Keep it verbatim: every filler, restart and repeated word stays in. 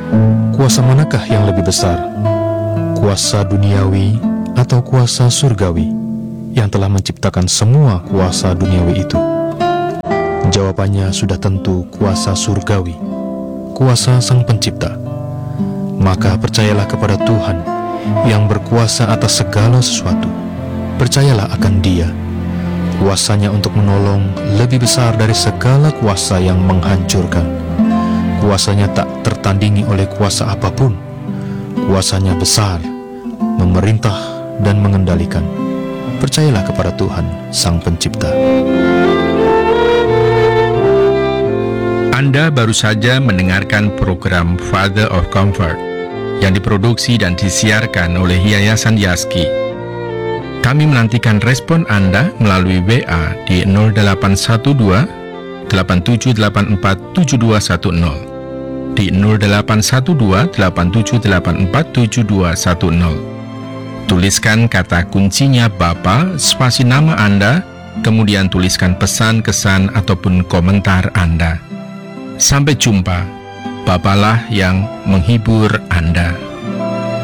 Kuasa manakah yang lebih besar? Kuasa duniawi atau kuasa surgawi yang telah menciptakan semua kuasa duniawi itu? Jawabannya sudah tentu kuasa surgawi, kuasa Sang Pencipta. Maka percayalah kepada Tuhan yang berkuasa atas segala sesuatu. Percayalah akan Dia. Kuasanya untuk menolong lebih besar dari segala kuasa yang menghancurkan. Kuasanya tak tertandingi oleh kuasa apapun. Kuasanya besar, memerintah dan mengendalikan. Percayalah kepada Tuhan, Sang Pencipta. Anda baru saja mendengarkan program Father of Comfort yang diproduksi dan disiarkan oleh Yayasan Yaski. Kami menantikan respon Anda melalui W A di nol delapan satu dua, delapan tujuh delapan empat, tujuh dua satu nol, di nol delapan satu dua, delapan tujuh delapan empat, tujuh dua satu nol. Tuliskan kata kuncinya Bapa, spasi nama Anda, kemudian tuliskan pesan, kesan, ataupun komentar Anda. Sampai jumpa, Bapalah yang menghibur Anda.